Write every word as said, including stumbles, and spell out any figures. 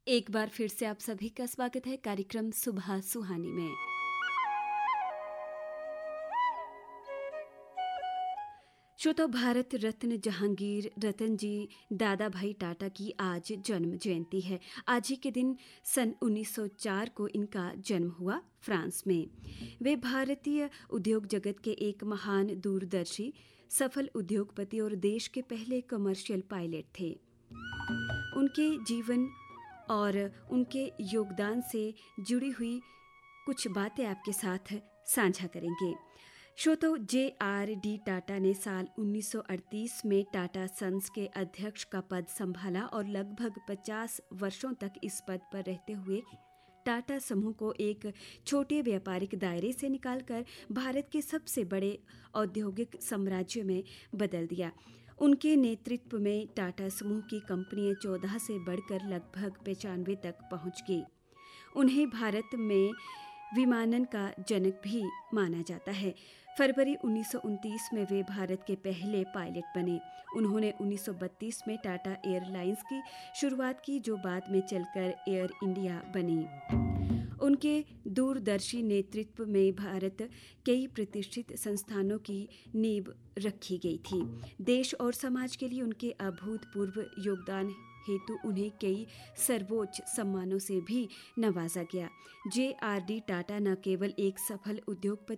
एक बार फिर से आप सभी का स्वागत है कार्यक्रम सुबह सुहानी में। श्रोताओ, भारत रत्न जहांगीर रतन जी दादा भाई टाटा की आज जन्म जयंती है। आज ही के दिन सन उन्नीस सौ चार को इनका जन्म हुआ फ्रांस में। वे भारतीय उद्योग जगत के एक महान दूरदर्शी, सफल उद्योगपति और देश के पहले कमर्शियल पायलट थे। उनके जीवन और उनके योगदान से जुड़ी हुई कुछ बातें आपके साथ साझा करेंगे। श्रोताओ, जे आर डी टाटा ने साल उन्नीस सौ अड़तीस में टाटा सन्स के अध्यक्ष का पद संभाला और लगभग पचास वर्षों तक इस पद पर रहते हुए टाटा समूह को एक छोटे व्यापारिक दायरे से निकालकर भारत के सबसे बड़े औद्योगिक साम्राज्य में बदल दिया। उनके नेतृत्व में टाटा समूह की कंपनियां चौदह से बढ़कर लगभग पचानवे तक पहुंच गई। उन्हें भारत में विमानन का जनक भी माना जाता है। फरवरी उन्नीस सौ उनतीस में वे भारत के पहले पायलट बने। उन्होंने उन्नीस सौ बत्तीस में टाटा एयरलाइंस की शुरुआत की, जो बाद में चलकर एयर इंडिया बनी। उनके दूरदर्शी नेतृत्व में भारत कई प्रतिष्ठित संस्थानों की नींव रखी गई थी। देश और समाज के लिए उनके अभूतपूर्व योगदान हेतु उन्हें कई सर्वोच्च सम्मानों से भी नवाजा गया। जे आर डी टाटा न केवल एक सफल उद्योगपति